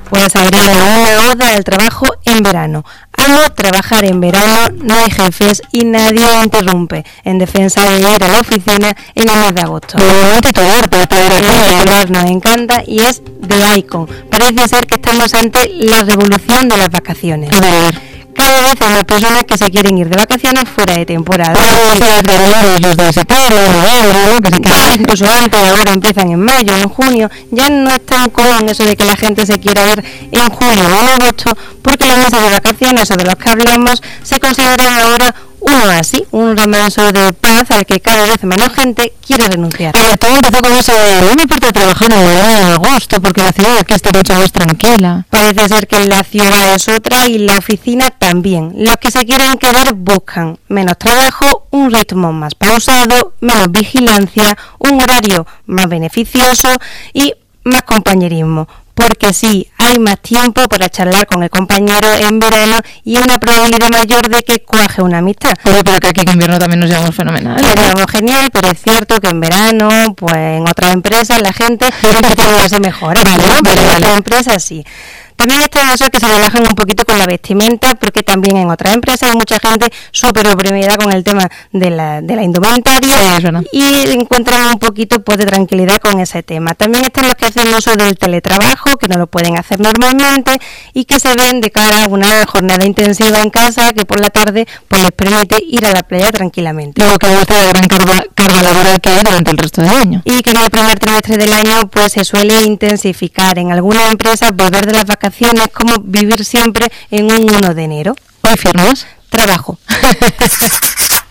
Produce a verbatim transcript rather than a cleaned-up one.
Pues Adriana, una oda al trabajo en verano. Amo trabajar en verano, no hay jefes y nadie me interrumpe, en defensa de ir a la oficina en el mes de agosto. No titular, pero El titular nos encanta y es de Icon. Parece ser que estamos ante la revolución de las vacaciones. A ver. Cada vez hay más personas que se quieren ir de vacaciones fuera de temporada. Los de septiembre, noviembre, que se incluso antes, ahora empiezan en mayo, en junio. Ya no es tan común eso de que la gente se quiera ir en julio o en agosto, porque los meses de vacaciones o de los que hablamos se consideran ahora uno así, un remanso de paz al que cada vez menos gente quiere renunciar. Pero todo empezó con eso de no me importa trabajar en el verano de agosto porque la ciudad aquí está mucho más tranquila. Parece ser que la ciudad es otra y la oficina también. Los que se quieren quedar buscan menos trabajo, un ritmo más pausado, menos vigilancia, un horario más beneficioso y más compañerismo. Porque sí, hay más tiempo para charlar con el compañero en verano y una probabilidad mayor de que cuaje una amistad. Pero, pero que aquí en invierno también nos llevamos fenomenal. Nos llevamos genial, pero es cierto que en verano, pues en otras empresas la gente empieza a llevarse mejor, ¿no? Vale, Pero en vale. otras empresas sí. También está eso que se relajan un poquito con la vestimenta, porque también en otras empresas hay mucha gente súper oprimida con el tema de la, de la indumentaria, Sí, es verdad. y encuentran un poquito pues de tranquilidad con ese tema. También están los que hacen uso del teletrabajo, que no lo pueden hacer normalmente y que se ven de cara a una jornada intensiva en casa que por la tarde pues les permite ir a la playa tranquilamente. Luego que gusta la gran carga, carga laboral que hay durante el resto del año. Y que en el primer trimestre del año pues se suele intensificar. En algunas empresas volver de las vacaciones es como vivir siempre en un uno de enero. ¿Hoy firmas? Trabajo.